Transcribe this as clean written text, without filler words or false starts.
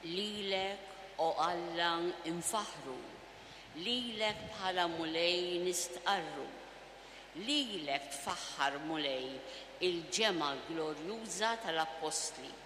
lilek o Alla infaħru, lilek bħala mulej nistqarru, lilek tfaħħar mulej il-ġema glorjuża tal-Apostli.